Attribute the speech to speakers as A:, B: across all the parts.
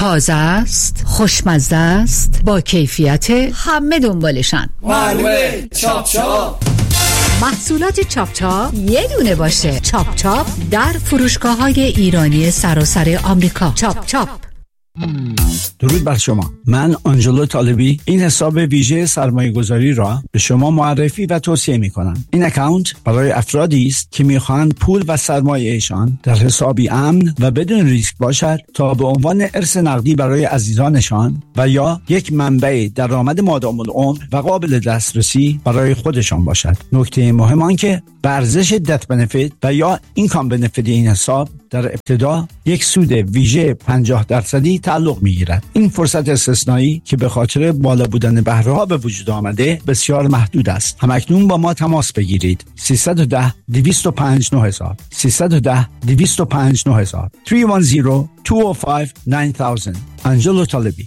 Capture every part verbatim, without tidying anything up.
A: تازه است، خوشمزه است، با کیفیت، همه دنبالشن.
B: معلومه. چاپ چاپ
A: محصولات چاپ چاپ یه دونه باشه. چاپ چاپ در فروشگاه های ایرانی سراسر آمریکا. چاپ چاپ.
C: درود بر شما. من آنجلو طالبی این حساب ویژه سرمایه گذاری را به شما معرفی و توصیه می کنم. این اکانت برای افرادی است که می خواهند پول و سرمایه‌شان در حسابی امن و بدون ریسک باشد تا به عنوان ارث نقدی برای عزیزانشان و یا یک منبع درآمد مادام العمر و قابل دسترسی برای خودشان باشد. نکته مهم آن که به ارزش دت بنفیت و یا اینکام بنفیت این حساب در ابتدا یک سود ویژه پنجاه درصدی تعلق می‌گیرد. این فرصت استثنایی که به خاطر بالا بودن بهره‌ها به وجود آمده بسیار محدود است. همکنون با ما تماس بگیرید. سیصد و ده دویست و پنج نه هزار سیصد و ده دویست و پنج نه هزار سه یک صفر دو صفر پنج نه صفر صفر آنجلو طالبی.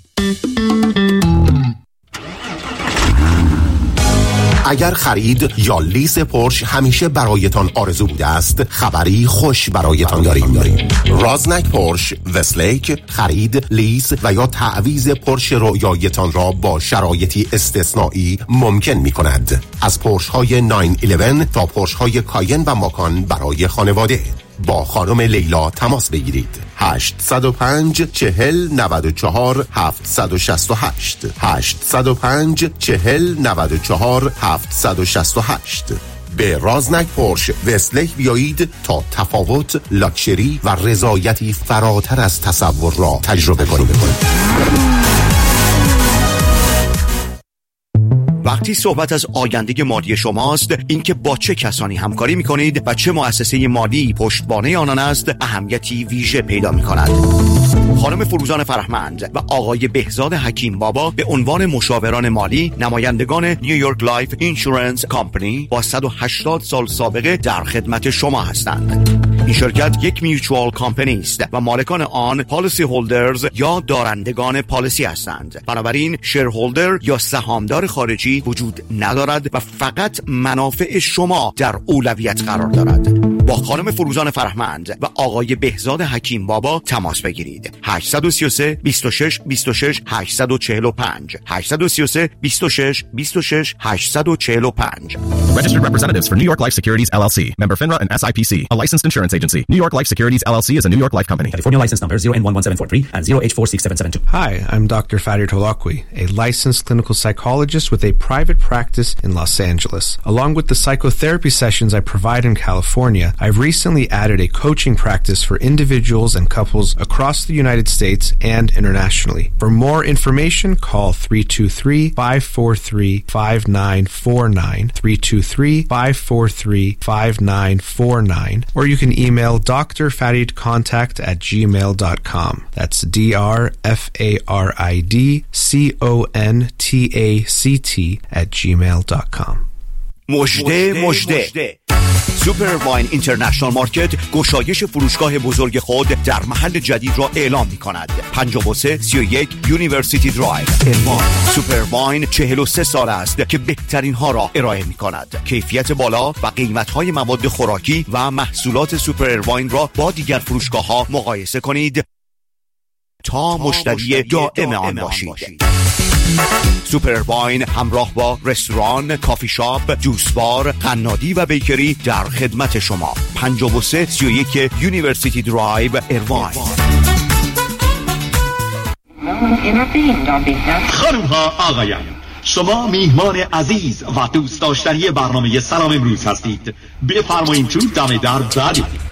D: اگر خرید یا لیز پورش همیشه برایتان آرزو بوده است، خبری خوش برایتان داریم. رازنک پورش وستلیک خرید، لیز و یا تعویض پورش رویایتان را با شرایطی استثنایی ممکن می کند. از پورش های نه یازده تا پورش های کاین و ماکان برای خانواده. با خانم لیلا تماس بگیرید. هشت صفر پنج چهل نود و چهار هفتصد و شصت و هشت هشت صفر پنج چهل نود و چهار هفتصد و شصت و هشت. به رازنک پورش وستلیک بیایید تا تفاوت، لاکچری و رضایتی فراتر از تصور را تجربه کنید.
E: وقتی صحبت از آینده مالی شماست، اینکه با چه کسانی همکاری می‌کنید و چه مؤسسه مالی پشتوانه آنان است، اهمیتی ویژه پیدا می‌کند. خانم فروزان فرهمند و آقای بهزاد حکیم بابا به عنوان مشاوران مالی نمایندگان نیویورک لایف اینشورنس کامپانی با صد و هشتاد سال سابقه در خدمت شما هستند. این شرکت یک میوچوال کامپانی است و مالکان آن پالیسی هولدرز یا دارندگان پالیسی هستند. بنابراین شیرهولدر یا سهامدار خارجی وجود ندارد و فقط منافع شما در اولویت قرار دارد. با خانم فروزان فرهمند و آقای بهزاد حکیم بابا تماس بگیرید. هشت سه سه بیست و شش بیست و شش هشتصد و چهل و پنج هشت سه سه بیست و شش بیست و شش هشتصد و چهل و پنج.
F: Registered representatives for New York Life Securities L L C, member FINRA and S I P C, a licensed insurance agency. New York Life Securities L L C is a New York Life company.
G: California license number zero N one one seven four three and zero H four six seven seven two.
H: Hi, I'm Doctor Farid Holakwi, a licensed clinical psychologist with a private practice in Los Angeles. Along with the psychotherapy sessions I provide in California, I've recently added a coaching practice for individuals and couples across the United States and internationally. For more information, call three two three, five four three, five nine four nine, three two three, five four three, five nine four nine, or you can email d r farid contact at gmail dot com. That's D R F A R I D C O N T A C T at gmail dot com.
E: مژده مژده سوپر واین اینترنشنال مارکت گشایش فروشگاه بزرگ خود در محل جدید را اعلام می کند. پنجاه و سه سی و یک یونیورسیتی درایو اروان. سوپر واین چهل و سه سال است که بهترین ها را ارائه می کند. کیفیت بالا و قیمت های مواد خوراکی و محصولات سوپر واین را با دیگر فروشگاه ها مقایسه کنید تا مشتری دائم آن باشید. سوپر واین همراه با رستوران، کافی شاپ، جوس بار، قنادی و بیکری در خدمت شما. پنجاه و سه سی و یک یونیورسیتی درایو اروان.
I: خانم ها آقایان، شما میهمان عزیز و دوست داشتنی برنامه سلام امروز هستید. بفرمایید تو دم در بعدی.